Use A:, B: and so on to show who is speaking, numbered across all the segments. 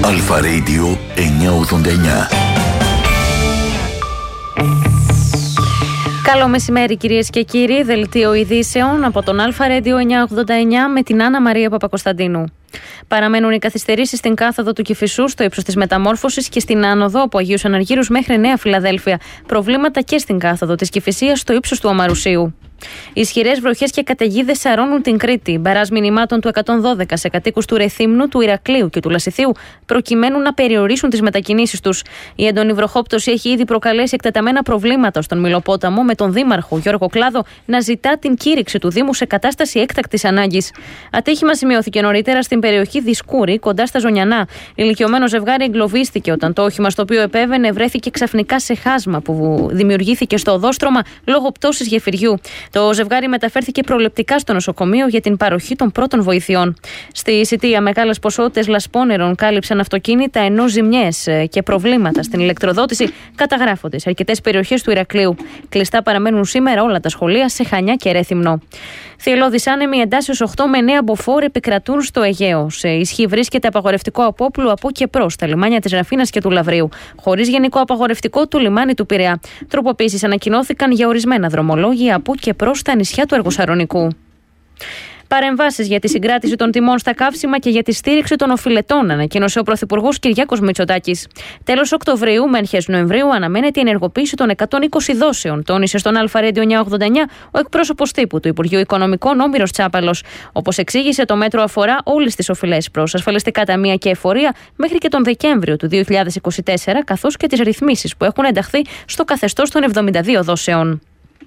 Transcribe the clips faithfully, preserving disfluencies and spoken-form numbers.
A: Αλφα Radio εννιακόσια ογδόντα εννιά.
B: Καλό μεσημέρι κυρίες και κύριοι, δελτίο ειδήσεων από τον Αλφα Radio εννιακόσια ογδόντα εννιά με την Άννα Μαρία Παπακοσταντίνου. Παραμένουν οι καθυστερήσεις στην κάθοδο του Κηφισού στο ύψος της Μεταμόρφωσης και στην άνοδο από Αγίους Αναργύρους μέχρι Νέα Φιλαδέλφια. Προβλήματα και στην κάθοδο της Κηφισίας στο ύψος του Αμαρουσίου. Ισχυρές βροχές και καταιγίδες σαρώνουν την Κρήτη. Μπαράζ μηνυμάτων του εκατόν δώδεκα σε κατοίκους του Ρεθύμνου, του Ηρακλείου και του Λασιθίου, προκειμένου να περιορίσουν τις μετακινήσεις τους. Η έντονη βροχόπτωση έχει ήδη προκαλέσει εκτεταμένα προβλήματα στον Μυλοπόταμο, με τον Δήμαρχο Γιώργο Κλάδο να ζητά την κήρυξη του Δήμου σε κατάσταση έκτακτης ανάγκης. Ατύχημα σημειώθηκε νωρίτερα στην περιοχή Δισκούρη, κοντά στα Ζωνιανά. Ηλικιωμένο ζευγάρι εγκλωβίστηκε όταν το όχημα στο οποίο επέβαινε βρέθηκε ξαφνικά σε χάσμα που δημιουργήθηκε στο οδόστρωμα λόγω πτώσης γεφυριού. Το ζευγάρι μεταφέρθηκε προληπτικά στο νοσοκομείο για την παροχή των πρώτων βοηθειών. Στη Σιτία, μεγάλες ποσότητες λασπόνερων κάλυψαν αυτοκίνητα, ενώ ζημιές και προβλήματα στην ηλεκτροδότηση καταγράφονται σε αρκετές περιοχές του Ηρακλείου. Κλειστά παραμένουν σήμερα όλα τα σχολεία σε Χανιά και Ρέθυμνο. Θυελλώδεις άνεμοι εντάσσεως οκτώ με εννέα μποφόρ επικρατούν στο Αιγαίο. Σε ισχύ βρίσκεται απαγορευτικό απόπλου από και προς τα λιμάνια της Ραφίνας και του Λαβρίου, χωρίς γενικό απαγορευτικό του λιμάνι του Πειραιά. Τροποποίησεις ανακοινώθηκαν για ορισμένα δρομολόγια από και προς τα νησιά του Αργοσαρονικού. Παρεμβάσεις για τη συγκράτηση των τιμών στα καύσιμα και για τη στήριξη των οφειλετών, ανακοίνωσε ο Πρωθυπουργός Κυριάκος Μητσοτάκης. Τέλος Οκτωβρίου με αρχές Νοεμβρίου αναμένεται η ενεργοποίηση των εκατόν είκοσι δόσεων, τόνισε στον Αλφα Radio εννιακόσια ογδόντα εννιά ο εκπρόσωπος τύπου του Υπουργείου Οικονομικών Όμηρος Τσάπαλος. Όπως εξήγησε, το μέτρο αφορά όλες τις οφειλές προς ασφαλιστικά ταμεία και εφορία μέχρι και τον Δεκέμβριο του δύο χιλιάδες είκοσι τέσσερα, καθώς και τις ρυθμίσεις που έχουν ενταχθεί στο καθεστώς των εβδομήντα δύο δόσεων.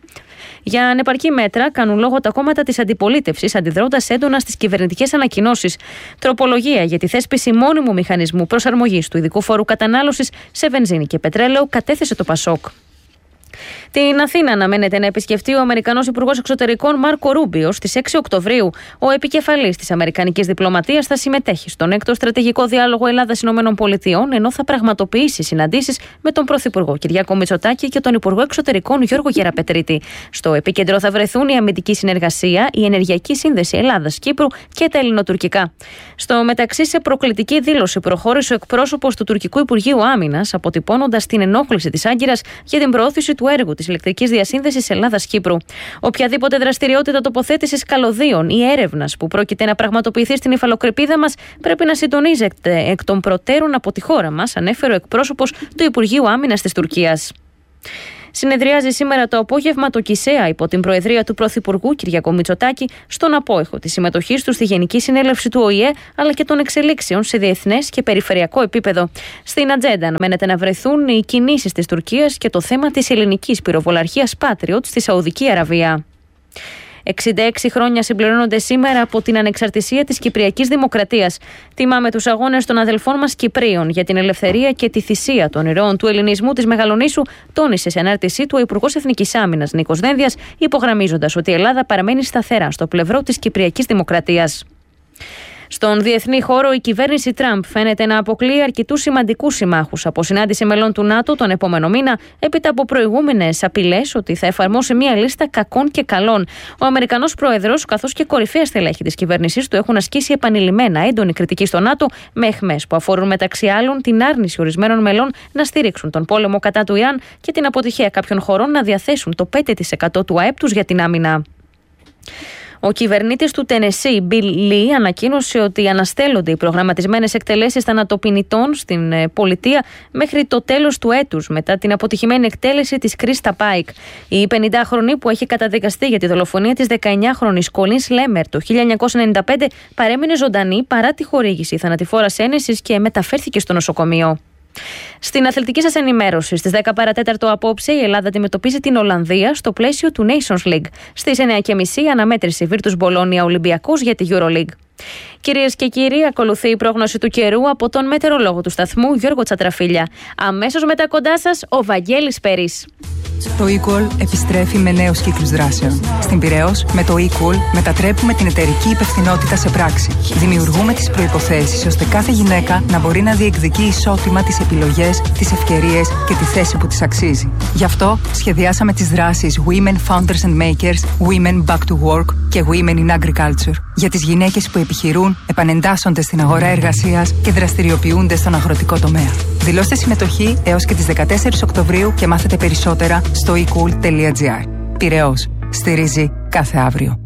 B: Για ανεπαρκή μέτρα κάνουν λόγο τα κόμματα της αντιπολίτευσης, αντιδρώντας έντονα στις κυβερνητικές ανακοινώσεις. Τροπολογία για τη θέσπιση μόνιμου μηχανισμού προσαρμογής του ειδικού φόρου κατανάλωσης σε βενζίνη και πετρέλαιο κατέθεσε το Πασόκ. Την Αθήνα αναμένεται να επισκεφτεί ο Αμερικανός Υπουργός Εξωτερικών Μάρκο Ρούμπιο στις έξι Οκτωβρίου. Ο επικεφαλής της Αμερικανικής Διπλωματίας θα συμμετέχει στον έκτο στρατηγικό διάλογο Ελλάδα-ΗΠΑ, ενώ θα πραγματοποιήσει συναντήσεις με τον Πρωθυπουργό Κυριάκο Μητσοτάκη και τον Υπουργό Εξωτερικών Γιώργο Γεραπετρίτη. Στο επίκεντρο θα βρεθούν η αμυντική συνεργασία, η ενεργειακή σύνδεση Ελλάδα-Κύπρου και τα ελληνοτουρκικά. Στο μεταξύ, σε προκλητική δήλωση προχώρησε ο εκπρόσωπος του Τουρκικού Υπουργείου Άμυνας, αποτυπώνοντας την ενόχληση της Άγκυρας για την προώθηση του έργου της ηλεκτρικής διασύνδεσης Ελλάδα-Κύπρου. Οποιαδήποτε δραστηριότητα τοποθέτησης καλωδίων ή έρευνας που πρόκειται να πραγματοποιηθεί στην υφαλοκρηπίδα μας πρέπει να συντονίζεται εκ των προτέρων από τη χώρα μας, ανέφερε ο εκπρόσωπος του Υπουργείου Άμυνας της Τουρκίας. Συνεδριάζει σήμερα το απόγευμα το ΚΙΣΕΑ υπό την προεδρία του Πρωθυπουργού Κυριάκου Μητσοτάκη, στον απόϊχο της συμμετοχής του στη Γενική Συνέλευση του Ο Η Ε αλλά και των εξελίξεων σε διεθνές και περιφερειακό επίπεδο. Στην ατζέντα αναμένεται να βρεθούν οι κινήσεις της Τουρκίας και το θέμα της ελληνικής πυροβολαρχίας Patriot στη Σαουδική Αραβία. εξήντα έξι χρόνια συμπληρώνονται σήμερα από την ανεξαρτησία της Κυπριακής Δημοκρατίας. Τιμάμε τους αγώνες των αδελφών μας Κυπρίων για την ελευθερία και τη θυσία των ηρώων του ελληνισμού της Μεγαλονήσου, τόνισε σε ανάρτησή του ο Υπουργός Εθνικής Άμυνας Νίκος Δένδιας, υπογραμμίζοντας ότι η Ελλάδα παραμένει σταθερά στο πλευρό της Κυπριακής Δημοκρατίας. Στον διεθνή χώρο, η κυβέρνηση Τραμπ φαίνεται να αποκλείει αρκετούς σημαντικούς συμμάχους από συνάντηση μελών του ΝΑΤΟ τον επόμενο μήνα, έπειτα από προηγούμενες απειλές ότι θα εφαρμόσει μια λίστα κακών και καλών. Ο Αμερικανός Πρόεδρος, καθώς και κορυφαία στελέχη της κυβέρνησής του, έχουν ασκήσει επανειλημμένα έντονη κριτική στο ΝΑΤΟ, με αιχμές που αφορούν μεταξύ άλλων την άρνηση ορισμένων μελών να στηρίξουν τον πόλεμο κατά του Ιράν και την αποτυχία κάποιων χωρών να διαθέσουν το πέντε τοις εκατό του ΑΕΠ τους για την άμυνα. Ο κυβερνήτης του Τενεσσί, Μπιλ Λι, ανακοίνωσε ότι αναστέλλονται οι προγραμματισμένες εκτελέσεις θανατοποιητών στην πολιτεία μέχρι το τέλος του έτους, μετά την αποτυχημένη εκτέλεση της Κρίστα Πάικ. Η πενηντάχρονη, που έχει καταδικαστεί για τη δολοφονία της δεκαεννιάχρονης Κολίν Σλέμερ το χίλια εννιακόσια ενενήντα πέντε, παρέμεινε ζωντανή παρά τη χορήγηση θανατηφόρας ένεσης και μεταφέρθηκε στο νοσοκομείο. Στην αθλητική σας ενημέρωση, στις δέκα παρά τέταρτο απόψε, η Ελλάδα αντιμετωπίζει την Ολλανδία στο πλαίσιο του Nations League. Στις εννιά και μισή αναμέτρηση Virtus Bologna Ολυμπιακός για τη EuroLeague. Κυρίες και κύριοι, ακολουθεί η πρόγνωση του καιρού από τον μετεωρολόγο του σταθμού Γιώργο Τσατραφίλια. Αμέσως μετά κοντά σας ο Βαγγέλης Περής.
C: Το Equal επιστρέφει με νέους κύκλους δράσεων. Στην Πειραιώς, με το Equal μετατρέπουμε την εταιρική υπευθυνότητα σε πράξη. Δημιουργούμε τις προϋποθέσεις ώστε κάθε γυναίκα να μπορεί να διεκδικεί ισότιμα τις επιλογές, τις ευκαιρίες και τη θέση που της αξίζει. Γι' αυτό σχεδιάσαμε τις δράσεις Women Founders and Makers, Women Back to Work και Women in Agriculture. Για τις γυναίκες που επιχειρούν, επανεντάσσονται στην αγορά εργασίας και δραστηριοποιούνται στον αγροτικό τομέα. Δηλώστε συμμετοχή έως και τις δεκατέσσερις Οκτωβρίου και μάθετε περισσότερα στο e cool τελεία gr. Πειραιώς. Στηρίζει κάθε αύριο.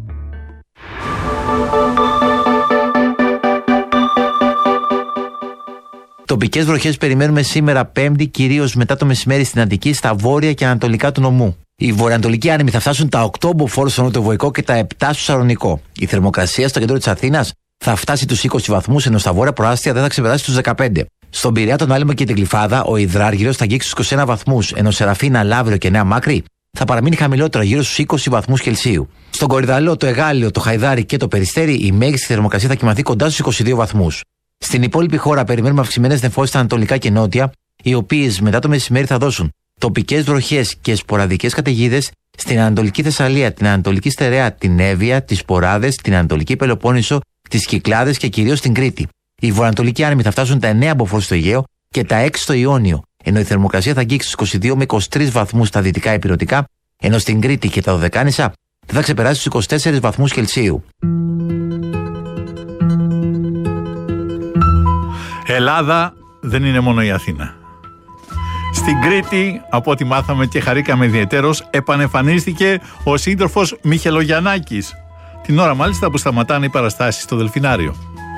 D: Τοπικές βροχές περιμένουμε σήμερα Πέμπτη, κυρίως μετά το μεσημέρι στην Αττική, στα βόρεια και ανατολικά του νομού. Οι βορειοανατολικοί άνεμοι θα φτάσουν τα οκτώ μποφόρ στο νοτιοβοϊκό και τα επτά στο Σαλονικό. Η θερμοκρασία στο κέντρο της Αθήνας θα φτάσει τους είκοσι βαθμούς, ενώ στα βόρεια προάστια δεν θα ξεπεράσει τους δεκαπέντε. Στον Πειραιά, τον Άλυμο και την Γλυφάδα, ο Υδράργυρος θα αγγίξει τους είκοσι ένα βαθμούς, ενώ Σεραφίνα, Λαύριο και Νέα Μάκρη θα παραμείνει χαμηλότερο, γύρω στους είκοσι βαθμούς Κελσίου. Στον Κορυδαλό, το Εγάλιο, το Χαϊδάρι και το Περιστέρι, η μέγιστη θερμοκρασία θα κυμανθεί κοντά στους είκοσι δύο βαθμούς. Στην υπόλοιπη χώρα περιμένουμε αυξημένες νεφώσεις στα ανατολικά και νότια, οι οποίες μετά το μεσημέρι θα δώσουν τοπικές βροχές και σποραδικές καταιγίδες στην Ανατολική Θεσσαλία, την Ανατολική Στερεά, την Εύβοια, τις Ποράδες, την Ανατολική Πελοπόννησο, τις Κυκλάδες και κυρίως την Κρήτη. Οι βορειοανατολικοί άνεμοι θα φτάσουν τα εννέα μποφόρ στο Αιγαίο και τα έξι στο Ιόνιο, ενώ η θερμοκρασία θα αγγίξει στους είκοσι δύο με είκοσι τρεις βαθμούς στα δυτικά ηπειρωτικά, ενώ στην Κρήτη και τα Δωδεκάνησα θα ξεπεράσει τους είκοσι τέσσερις βαθμούς Κελσίου.
E: Ελλάδα δεν είναι μόνο η Αθήνα. Στην Κρήτη, από ό,τι μάθαμε και χαρήκαμε ιδιαιτέρως, επανεμφανίστηκε ο σύντροφος Μιχελογιαννάκης. Την ώρα μάλιστα που σταματάνε οι παραστάσεις στο Δελφινάριο.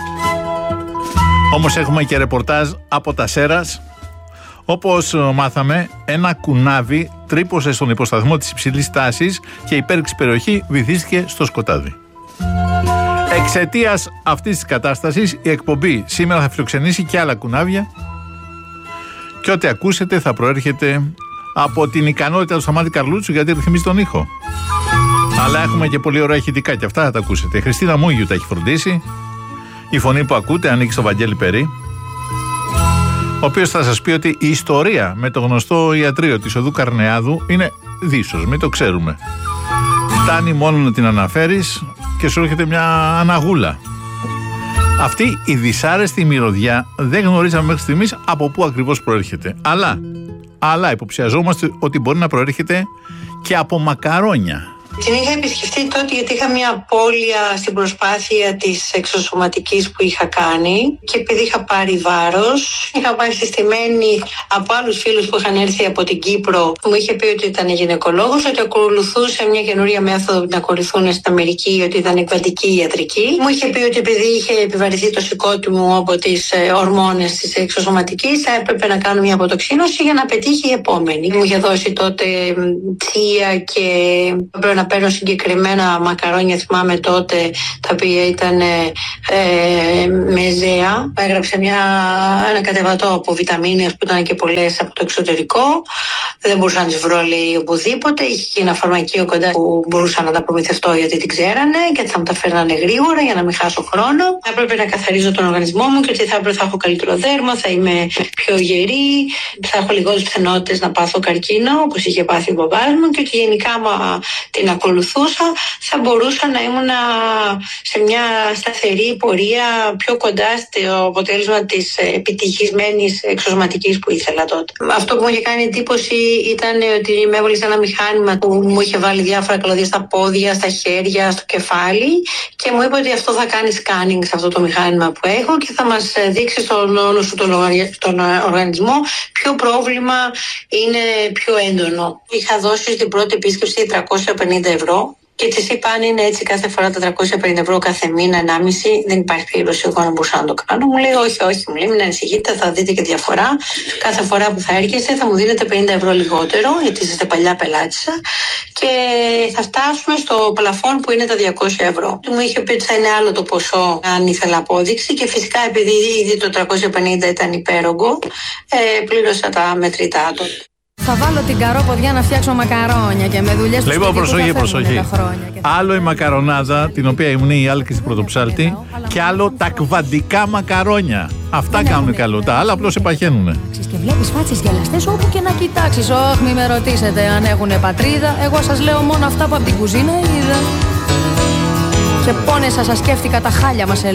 E: Όμως έχουμε και ρεπορτάζ από τα Σέρας. Όπως μάθαμε, ένα κουνάβι τρύπωσε στον υποσταθμό της υψηλής τάσης και η υπέρηξη περιοχή βυθίστηκε στο σκοτάδι. Εξαιτίας αυτής της κατάστασης, η εκπομπή σήμερα θα φιλοξενήσει και άλλα κουνάβια και ό,τι ακούσετε θα προέρχεται από την ικανότητα του Σταμάτη Καρλούτσου, γιατί ρυθμίζει τον ήχο. Αλλά έχουμε και πολύ ωραία ηχητικά και αυτά θα τα ακούσετε. Η Χριστίνα Μούγιου τα έχει φροντίσει. Η φωνή που ακούτε ανήκει στο Βαγγέλη Περί, ο οποίος θα σας πει ότι η ιστορία με το γνωστό ιατρείο της Οδού Καρνεάδου είναι δίσος, μην το ξέρουμε. Φτάνει μόνο να την αναφέρεις και σου έρχεται μια αναγούλα. Αυτή η δυσάρεστη μυρωδιά δεν γνωρίζαμε μέχρι στιγμής από πού ακριβώς προέρχεται. Αλλά, αλλά υποψιαζόμαστε ότι μπορεί να προέρχεται και από μακαρόνια.
F: Την είχα επισκεφτεί τότε γιατί είχα μια απώλεια στην προσπάθεια της εξωσωματικής που είχα κάνει και επειδή είχα πάρει βάρος, είχα πάει συστημένη από άλλους φίλους που είχαν έρθει από την Κύπρο, που μου είχε πει ότι ήταν γυναικολόγος, ότι ακολουθούσε μια καινούρια μέθοδο που την ακολουθούν στην Αμερική, ότι ήταν εκβατική ιατρική. Μου είχε πει ότι επειδή είχε επιβαρυνθεί το σηκώτη μου από τις ορμόνες της εξωσωματικής, θα έπρεπε να κάνω μια αποτοξίνωση για να πετύχει η επόμενη. Μου είχε δώσει τότε θεία και πρέπει να παίρνω συγκεκριμένα μακαρόνια, θυμάμαι τότε, τα οποία ήταν ε, μεζέα. Έγραψε μια, ένα κατεβατό από βιταμίνες που ήταν και πολλές από το εξωτερικό. Δεν μπορούσα να τις βρω, λέει, οπουδήποτε. Είχε και ένα φαρμακείο κοντά που μπορούσα να τα προμηθευτώ γιατί την ξέρανε και θα μου τα φέρνανε γρήγορα για να μην χάσω χρόνο. Θα έπρεπε να καθαρίζω τον οργανισμό μου και ότι θα έπρεπε θα έχω καλύτερο δέρμα, θα είμαι πιο γερή, θα έχω λιγότερες πιθανότητες να πάθω καρκίνο, όπως είχε πάθει ο μπαμπάς μου, και ότι γενικά μα την ακολουθούσα θα μπορούσα να ήμουν σε μια σταθερή πορεία πιο κοντά στο αποτέλεσμα της επιτυχισμένης εξωσωματικής που ήθελα τότε. Αυτό που μου είχε κάνει εντύπωση ήταν ότι με έβαλε σε ένα μηχάνημα που μου είχε βάλει διάφορα καλωδία στα πόδια, στα χέρια, στο κεφάλι και μου είπε ότι αυτό θα κάνει σκάνινγκ σε αυτό το μηχάνημα που έχω και θα μας δείξει στον όλο σου τον, τον οργανισμό ποιο πρόβλημα είναι πιο έντονο. Είχα δώσει στην πρώτη επίσκεψη τριακόσια πενήντα ευρώ. Και της είπα, αν είναι έτσι κάθε φορά τα τριακόσια πενήντα ευρώ κάθε μήνα, ενάμιση, δεν υπάρχει περίπτωση εγώ να μπορούσα να το κάνω. Μου λέει, όχι, όχι, μου λέει, μην ανησυχείτε, θα δείτε και διαφορά. Κάθε φορά που θα έρχεστε θα μου δίνετε πενήντα ευρώ λιγότερο, γιατί είστε παλιά πελάτησα, και θα φτάσουμε στο πλαφόν που είναι τα διακόσια ευρώ. Μου είχε πει ότι θα είναι άλλο το ποσό αν ήθελα απόδειξη, και φυσικά επειδή ήδη το τριακόσια πενήντα ήταν υπέρογκο, ε, πλήρωσα τα μετρητά του.
G: Θα βάλω την καρόποδιά να φτιάξω μακαρόνια και με δουλειές που
E: λοιπόν, προσοχή, προσοχή. Άλλο η μακαρονάδα, την οποία ήμουν η Άλκη στην Πρωτοψάλτη, και άλλο τα κβαντικά μακαρόνια. Αυτά κάνουν καλό. Τα άλλα απλώς επαχαίνουνε.
G: βλέπεις φάτσες γελαστές όπου και να κοιτάξεις. Όχι, μη με ρωτήσετε αν έχουνε πατρίδα. Εγώ σας λέω μόνο αυτά που από την κουζίνα είδα. Και πόνεσα σας σκέφτηκα τα χάλια μας